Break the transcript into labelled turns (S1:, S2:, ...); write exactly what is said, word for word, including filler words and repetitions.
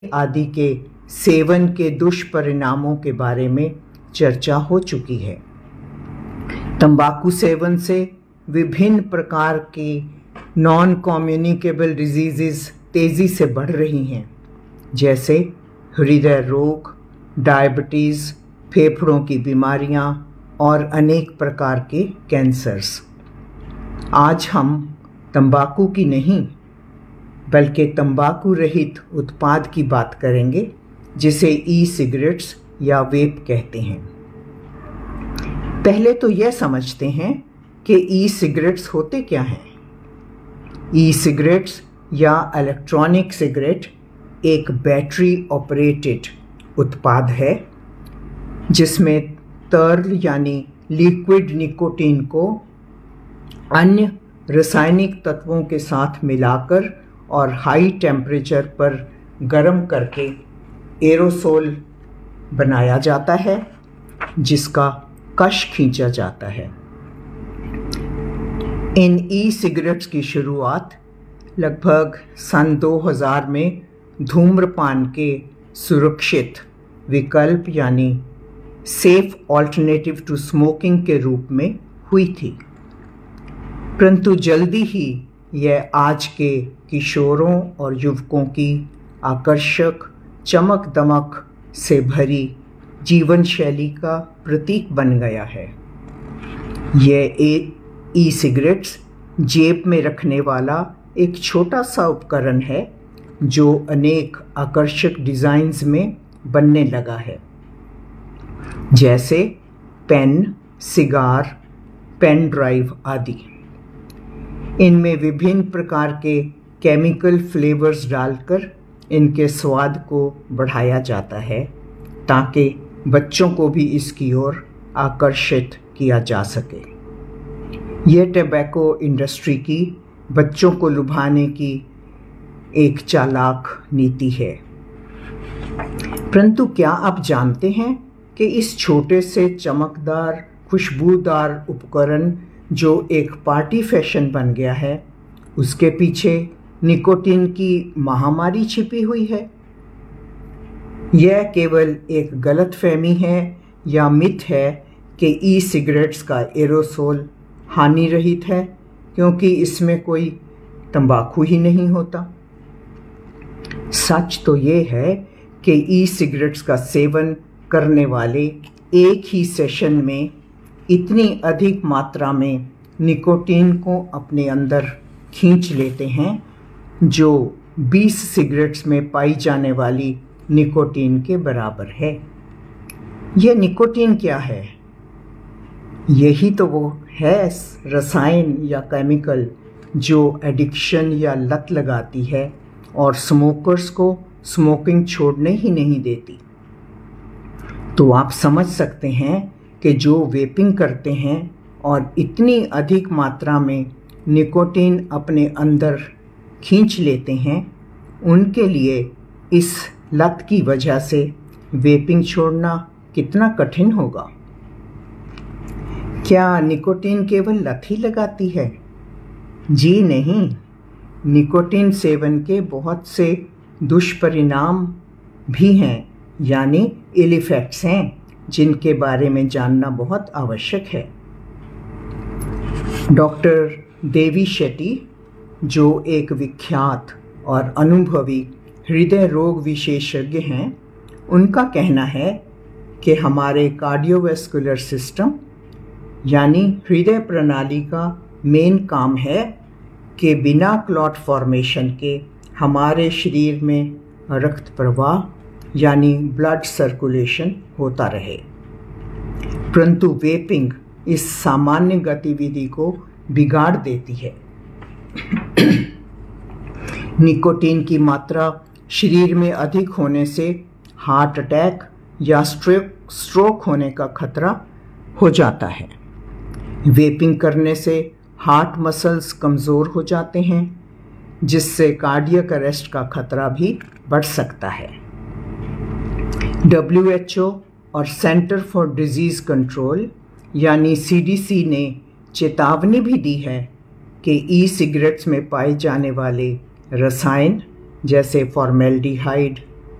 S1: आदि के सेवन के दुष्परिणामों के बारे में चर्चा हो चुकी है। तंबाकू सेवन से विभिन्न प्रकार की नॉन कम्युनिकेबल डिजीजेस तेज़ी से बढ़ रही हैं, जैसे हृदय रोग, डायबिटीज़, फेफड़ों की बीमारियां और अनेक प्रकार के कैंसर्स। आज हम तंबाकू की नहीं बल्कि तंबाकू रहित उत्पाद की बात करेंगे, जिसे ई सिगरेट्स या वेप कहते हैं। पहले तो यह समझते हैं कि ई सिगरेट्स होते क्या हैं। ई सिगरेट्स या इलेक्ट्रॉनिक सिगरेट एक बैटरी ऑपरेटेड उत्पाद है जिसमें तरल यानी लिक्विड निकोटीन को अन्य रासायनिक तत्वों के साथ मिलाकर और हाई टेम्परेचर पर गर्म करके एरोसोल बनाया जाता है, जिसका कश खींचा जाता है। इन ई सिगरेट्स की शुरुआत लगभग सन दो हज़ार में धूम्रपान के सुरक्षित विकल्प यानी सेफ ऑल्टरनेटिव टू स्मोकिंग के रूप में हुई थी, परंतु जल्दी ही यह आज के किशोरों और युवकों की आकर्षक चमक दमक से भरी जीवन शैली का प्रतीक बन गया है। यह ई सिगरेट्स जेब में रखने वाला एक छोटा सा उपकरण है जो अनेक आकर्षक डिज़ाइंस में बनने लगा है, जैसे पेन, सिगार, पेन ड्राइव आदि। इनमें विभिन्न प्रकार के केमिकल फ्लेवर्स डालकर इनके स्वाद को बढ़ाया जाता है ताकि बच्चों को भी इसकी ओर आकर्षित किया जा सके। यह टोबैको इंडस्ट्री की बच्चों को लुभाने की एक चालाक नीति है। परंतु क्या आप जानते हैं कि इस छोटे से चमकदार खुशबूदार उपकरण जो एक पार्टी फैशन बन गया है, उसके पीछे निकोटीन की महामारी छिपी हुई है? यह केवल एक गलतफहमी है या मिथ है कि ई सिगरेट्स का एरोसोल हानि रहित है क्योंकि इसमें कोई तंबाकू ही नहीं होता। सच तो ये है कि ई सिगरेट्स का सेवन करने वाले एक ही सेशन में इतनी अधिक मात्रा में निकोटीन को अपने अंदर खींच लेते हैं जो बीस सिगरेट्स में पाई जाने वाली निकोटीन के बराबर है। यह निकोटीन क्या है? यही तो वो है रसायन या केमिकल जो एडिक्शन या लत लगाती है और स्मोकर्स को स्मोकिंग छोड़ने ही नहीं देती। तो आप समझ सकते हैं कि जो वेपिंग करते हैं और इतनी अधिक मात्रा में निकोटीन अपने अंदर खींच लेते हैं, उनके लिए इस लत की वजह से वेपिंग छोड़ना कितना कठिन होगा। क्या निकोटीन केवल लत ही लगाती है? जी नहीं, निकोटीन सेवन के बहुत से दुष्परिणाम भी हैं, यानी इल इफेक्ट्स हैं, जिनके बारे में जानना बहुत आवश्यक है। डॉक्टर देवी शेट्टी, जो एक विख्यात और अनुभवी हृदय रोग विशेषज्ञ हैं, उनका कहना है कि हमारे कार्डियोवैस्कुलर सिस्टम यानी हृदय प्रणाली का मेन काम है कि बिना क्लॉट फॉर्मेशन के हमारे शरीर में रक्त प्रवाह यानी ब्लड सर्कुलेशन होता रहे। परंतु वेपिंग इस सामान्य गतिविधि को बिगाड़ देती है। निकोटीन की मात्रा शरीर में अधिक होने से हार्ट अटैक या स्ट्रोक स्ट्रोक होने का खतरा हो जाता है। वेपिंग करने से हार्ट मसल्स कमज़ोर हो जाते हैं, जिससे कार्डियक अरेस्ट का खतरा भी बढ़ सकता है। डब्ल्यू एच ओ और सेंटर फॉर डिजीज़ कंट्रोल यानी सी डी सी ने चेतावनी भी दी है कि ई सिगरेट्स में पाए जाने वाले रसायन जैसे फॉर्मेल्डिहाइड,